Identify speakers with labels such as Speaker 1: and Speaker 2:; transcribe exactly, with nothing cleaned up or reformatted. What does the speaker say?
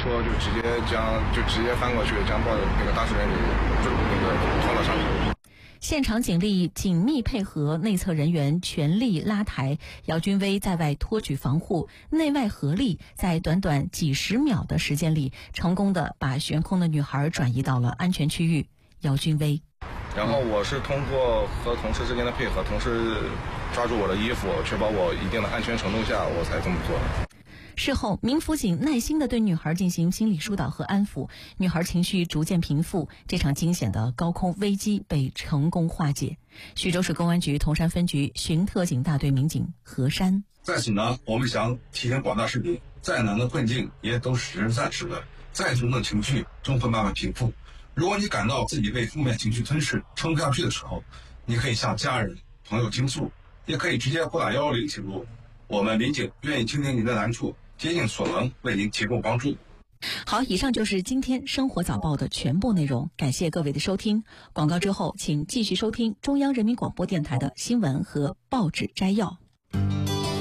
Speaker 1: 车就直接将就直接翻过去，将报那个当事人给就那个拖了上去。
Speaker 2: 现场警力紧密配合，内侧人员全力拉抬，姚军威在外托举防护，内外合力，在短短几十秒的时间里，成功的把悬空的女孩转移到了安全区域。姚军威，
Speaker 1: 然后我是通过和同事之间的配合，同事抓住我的衣服，确保我一定的安全程度下，我才这么做的。
Speaker 2: 事后，民辅警耐心地对女孩进行心理疏导和安抚，女孩情绪逐渐平复，这场惊险的高空危机被成功化解。徐州市公安局铜山分局巡特警大队民警何山，
Speaker 3: 在此呢，我们想提醒广大市民，再难的困境也都是暂时的，再重的情绪终会慢慢平复。如果你感到自己被负面情绪吞噬，撑不下去的时候，你可以向家人、朋友倾诉，也可以直接拨打一一零请入。我们民警愿意倾听您的难处，竭尽所能为您提供帮助。
Speaker 2: 好，以上就是今天生活早报的全部内容，感谢各位的收听。广告之后，请继续收听中央人民广播电台的新闻和报纸摘要。